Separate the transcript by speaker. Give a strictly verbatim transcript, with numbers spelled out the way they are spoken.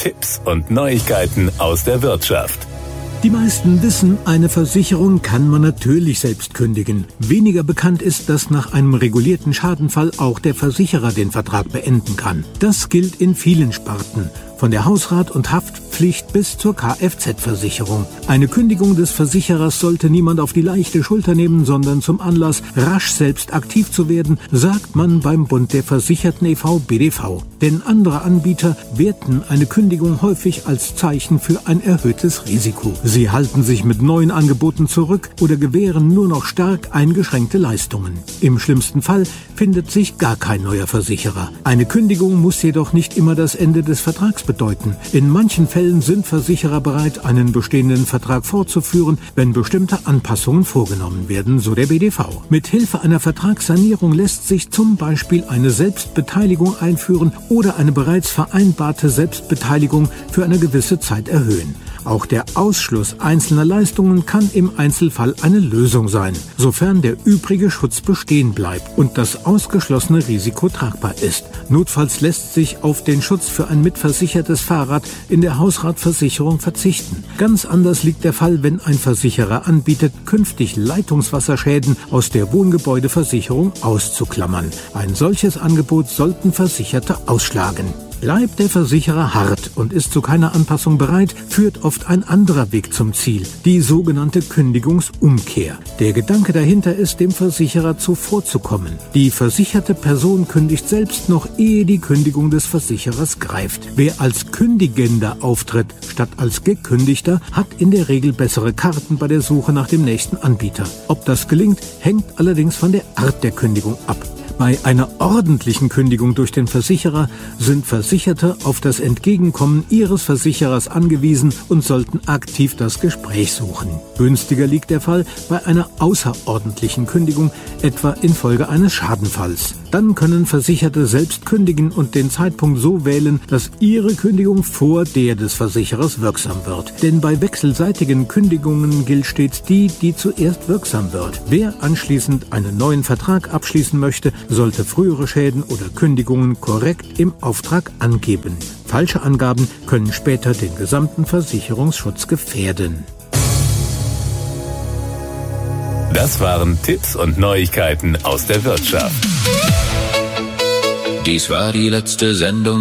Speaker 1: Tipps und Neuigkeiten aus der Wirtschaft.
Speaker 2: Die meisten wissen, eine Versicherung kann man natürlich selbst kündigen. Weniger bekannt ist, dass nach einem regulierten Schadenfall auch der Versicherer den Vertrag beenden kann. Das gilt in vielen Sparten, von der Hausrat- und Haftpflicht bis zur Kfz-Versicherung. Eine Kündigung des Versicherers sollte niemand auf die leichte Schulter nehmen, sondern zum Anlass, rasch selbst aktiv zu werden, sagt man beim Bund der Versicherten e V B D V. Denn andere Anbieter werten eine Kündigung häufig als Zeichen für ein erhöhtes Risiko. Sie halten sich mit neuen Angeboten zurück oder gewähren nur noch stark eingeschränkte Leistungen. Im schlimmsten Fall findet sich gar kein neuer Versicherer. Eine Kündigung muss jedoch nicht immer das Ende des Vertrags bedeuten. In manchen Fällen sind Versicherer bereit, einen bestehenden Vertrag fortzuführen, wenn bestimmte Anpassungen vorgenommen werden, so der B D V. Mit Hilfe einer Vertragssanierung lässt sich zum Beispiel eine Selbstbeteiligung einführen oder eine bereits vereinbarte Selbstbeteiligung für eine gewisse Zeit erhöhen. Auch der Ausschluss einzelner Leistungen kann im Einzelfall eine Lösung sein, sofern der übrige Schutz bestehen bleibt und das ausgeschlossene Risiko tragbar ist. Notfalls lässt sich auf den Schutz für ein mitversichertes Fahrrad in der Hausratversicherung verzichten. Ganz anders liegt der Fall, wenn ein Versicherer anbietet, künftig Leitungswasserschäden aus der Wohngebäudeversicherung auszuklammern. Ein solches Angebot sollten Versicherte ausschlagen. Bleibt der Versicherer hart und ist zu keiner Anpassung bereit, führt oft ein anderer Weg zum Ziel, die sogenannte Kündigungsumkehr. Der Gedanke dahinter ist, dem Versicherer zuvorzukommen. Die versicherte Person kündigt selbst noch, ehe die Kündigung des Versicherers greift. Wer als Kündigender auftritt, statt als Gekündigter, hat in der Regel bessere Karten bei der Suche nach dem nächsten Anbieter. Ob das gelingt, hängt allerdings von der Art der Kündigung ab. Bei einer ordentlichen Kündigung durch den Versicherer sind Versicherte auf das Entgegenkommen ihres Versicherers angewiesen und sollten aktiv das Gespräch suchen. Günstiger liegt der Fall bei einer außerordentlichen Kündigung, etwa infolge eines Schadenfalls. Dann können Versicherte selbst kündigen und den Zeitpunkt so wählen, dass ihre Kündigung vor der des Versicherers wirksam wird. Denn bei wechselseitigen Kündigungen gilt stets die, die zuerst wirksam wird. Wer anschließend einen neuen Vertrag abschließen möchte, sollte frühere Schäden oder Kündigungen korrekt im Auftrag angeben. Falsche Angaben können später den gesamten Versicherungsschutz gefährden.
Speaker 1: Das waren Tipps und Neuigkeiten aus der Wirtschaft.
Speaker 3: Dies war die letzte Sendung